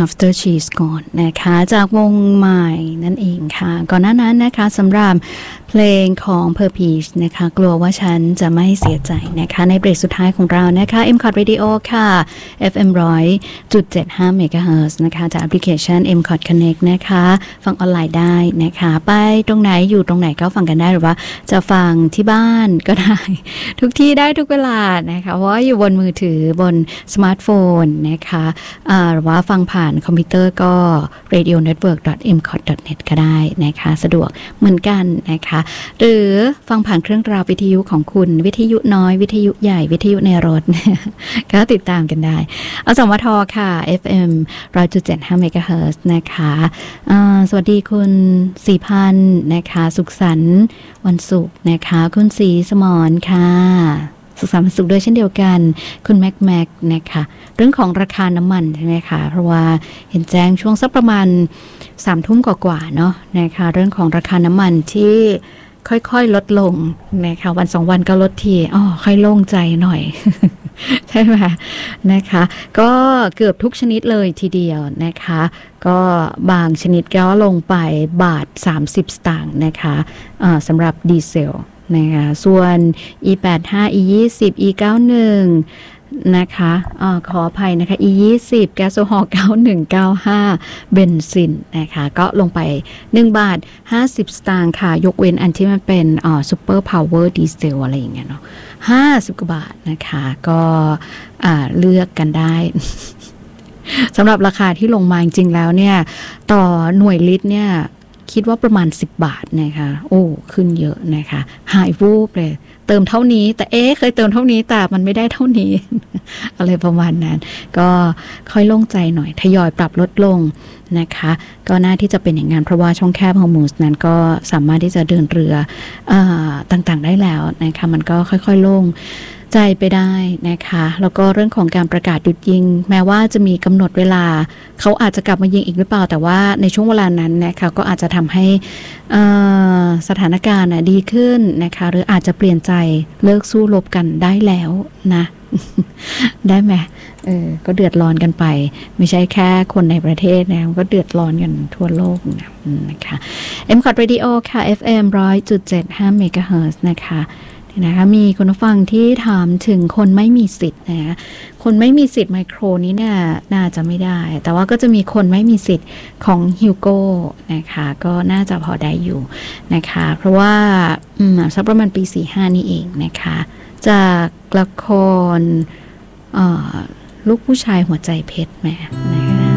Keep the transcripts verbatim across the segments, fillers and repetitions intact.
After She's Gone นะคะจากวงใหม่นั่นเองค่ะก่อนหน้านั้นนะคะสำหรับเพลงของ Perpeach นะคะกลัวว่าฉันจะไม่เสียใจนะคะในเบรกสุดท้ายของเรานะคะ เอ็ม คอท Radio ค่ะ เอฟ เอ็ม หนึ่งร้อยจุดเจ็ดห้า เมกะเฮิรตซ์ นะคะจากแอปพลิเคชัน เอ็ม คอท Connect นะคะฟังออนไลน์ได้นะคะไปตรงไหนอยู่ตรงไหนก็ฟังกันได้หรือว่าจะฟังที่บ้านก็ได้ทุกที่ได้ทุกเวลานะคะเพราะว่าอยู่บนมือถือบนสมาร์ทโฟนนะคะหรือว่าฟังผ่านคอมพิวเตอร์ก็ เรดิโอเน็ตเวิร์ก ดอท เอ็ม คอท ดอท เน็ต ก็ได้นะคะสะดวกเหมือนกันนะคะหรือฟังผ่านเครื่องราววิทยุของคุณวิทยุน้อยวิทยุใหญ่วิทยุในรถ ก็ติดตามกันได้อสมทค่ะ เอฟ เอ็ม หนึ่งร้อยจุดเจ็ดห้า เมกะเฮิรตซ์ นะคะสวัสดีคุณสี่พันนะคะสุขสันต์วันศุกร์นะคะคุณศรีสมรค่ะสุขสันต์วันศุกร์ด้วยเช่นเดียวกันคุณแม็กแม็กนะคะเรื่องของราคาน้ำมันใช่ไหมคะเพราะว่าเห็นแจ้งช่วงสักประมาณสามทุ่มกว่าๆเนาะนะคะเรื่องของราคาน้ำมันที่ค่อยๆลดลงนะคะวันสองวันก็ลดทีอ๋อค่อยโล่งใจหน่อย ใช่ไหมนะคะก็เกือบทุกชนิดเลยทีเดียวนะคะก็บางชนิดก็ลงไปบาทสามสิบสตางค์นะคะะสำหรับดีเซลนะคะส่วน อี แปดสิบห้า อี ยี่สิบ อี เก้าสิบเอ็ด นะคะอะขออภัยนะคะ อี ยี่สิบ แก๊สโซฮอล์เก้าสิบเอ็ด เก้าสิบห้าเบนซินนะคะก็ลงไปหนึ่งบาทห้าสิบสตางค์ค่ะยกเว้นอันที่มันเป็นอ่าซุปเปอร์พาวเวอร์ดีเซลอะไรอย่างเงี้ยเนาะห้าสิบกว่าบาทนะคะก็อ่าเลือกกันได้ สำหรับราคาที่ลงมาจริงๆแล้วเนี่ยต่อหน่วยลิตรเนี่ยคิดว่าประมาณสิบบาทนะคะโอ้ขึ้นเยอะนะคะหายวูบเลยเติมเท่านี้แต่เอ๊ะเคยเติมเท่านี้แต่มันไม่ได้เท่านี้ อะไรประมาณนั้นก็ค่อยโล่งใจหน่อยทยอยปรับลดลงนะคะก็น่าที่จะเป็นอย่างนั้นเพราะว่าช่องแคบฮอร์มูสนั้นก็สามารถที่จะเดินเรือเอ่อต่างๆได้แล้วนะคะมันก็ค่อยๆโล่งใจไปได้นะคะแล้วก็เรื่องของการประกาศหยุดยิงแม้ว่าจะมีกำหนดเวลาเขาอาจจะกลับมายิงอีกหรือเปล่าแต่ว่าในช่วงเวลานั้นนะคะก็อาจจะทำให้สถานการณ์ดีขึ้นนะคะหรืออาจจะเปลี่ยนใจเลิกสู้รบกันได้แล้วนะ ได้ไหมเออก็เดือดร้อนกันไปไม่ใช่แค่คนในประเทศนะก็เดือดร้อนกันทั่วโลกนะนะคะ เอ็ม คอท Radio ค่ะ เอฟ เอ็ม หนึ่งร้อยจุดเจ็ดห้า เมกะเฮิรตซ์นะคะนะคะมีคนฟังที่ถามถึงคนไม่มีสิทธิ์นะคนไม่มีสิทธิ์ไมโครนี้เนี่ยน่าจะไม่ได้แต่ว่าก็จะมีคนไม่มีสิทธิ์ของฮิวโก้นะคะก็น่าจะพอได้อยู่นะคะเพราะว่าอืมสักประมาณปีสี่สิบห้านี่เองนะคะจากละครเอ่อลูกผู้ชายหัวใจเพชรแหมนะคะ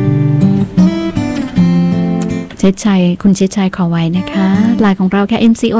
เชิดชัยคุณเชิดชัยขอไว้นะคะไลน์ของเราแค่ เอ็ม ซี โอ